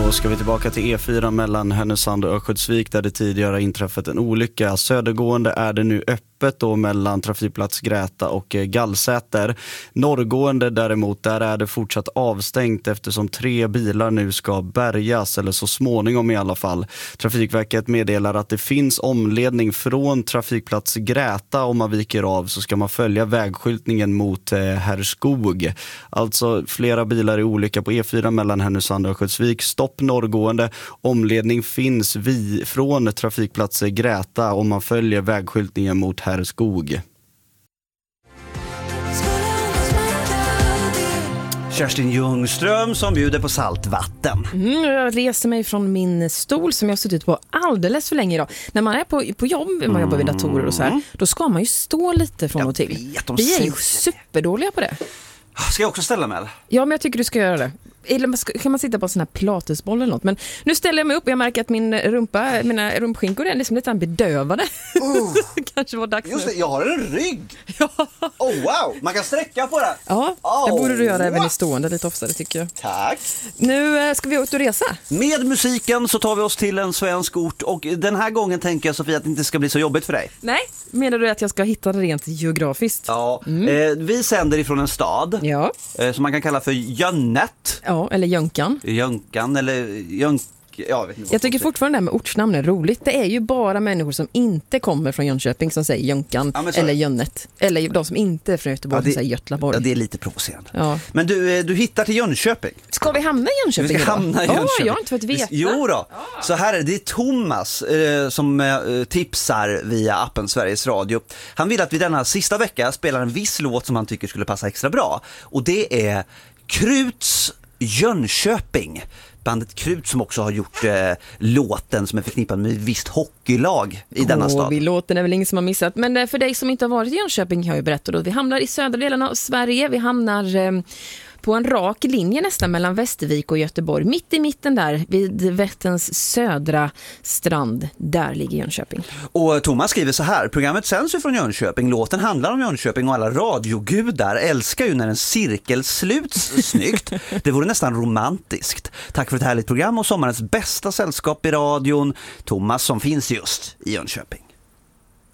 Då ska vi tillbaka till E4 mellan Härnösand och Örnsköldsvik där det tidigare inträffat en olycka. Södergående är det nu öppet då mellan trafikplats Gräta och Gallsäter. Norrgående däremot, där är det fortsatt avstängt eftersom 3 bilar nu ska bärgas, eller så småningom i alla fall. Trafikverket meddelar att det finns omledning från trafikplats Gräta. Om man viker av så ska man följa vägskyltningen mot Herrskog. Alltså flera bilar i olycka på E4 mellan Härnösand och Örnsköldsvik. Stopp norrgående. Omledning finns från trafikplats Gräta om man följer vägskyltningen mot Herrskog. Kerstin Ljungström som bjuder på saltvatten. Jag reser mig från min stol som jag har suttit på alldeles för länge idag. När man är på jobb, man jobbar vid datorer och så här, då ska man ju stå lite från och till. Vi är ju superdåliga på det. Ska jag också ställa mig? Ja, men jag tycker du ska göra det. Eller kan man sitta på en sån här pilatesboll eller något. Men nu ställer jag mig upp och jag märker att mina rumpskinkor är liksom lite bedövade. Kanske var dags. Just det, jag har en rygg. Ja. Oh wow, man kan sträcka på den. Ja, det borde du göra även i stående lite oftare tycker jag. Tack. Nu ska vi ut och resa. Med musiken så tar vi oss till en svensk ort. Och den här gången tänker jag, Sofia, att det inte ska bli så jobbigt för dig. Nej, menar du att jag ska hitta det rent geografiskt? Ja, vi sänder ifrån en stad som man kan kalla för Jönnet. Ja, eller Jönkan. Jönkan eller Jag tycker fortfarande det här med ortsnamn är roligt. Det är ju bara människor som inte kommer från Jönköping som säger Jönkan eller Jönnet. Eller de som inte är från Göteborg som säger Götlaborg. Ja, det är lite provocerande. Ja. Men du hittar till Jönköping. Ska vi hamna i Jönköping? Vi ska hamna i Jönköping. Jag har inte fått veta. Jo då. Så här är det Thomas som tipsar via appen Sveriges Radio. Han vill att vi denna sista vecka spelar en viss låt som han tycker skulle passa extra bra. Och det är Kruts Jönköping. Bandet Krut som också har gjort låten som är förknippad med ett visst hockeylag i denna stad. Låten är väl ingen som har missat. Men för dig som inte har varit i Jönköping har jag berättat då. Vi hamnar i södra delen av Sverige. Vi hamnar på en rak linje nästan mellan Västervik och Göteborg. Mitt i mitten där vid Vätterns södra strand. Där ligger Jönköping. Och Thomas skriver så här: programmet sänds ju från Jönköping. Låten handlar om Jönköping och alla radiogudar älskar ju när en cirkel sluts snyggt. Det vore nästan romantiskt. Tack för ett härligt program och sommarens bästa sällskap i radion. Thomas som finns just i Jönköping.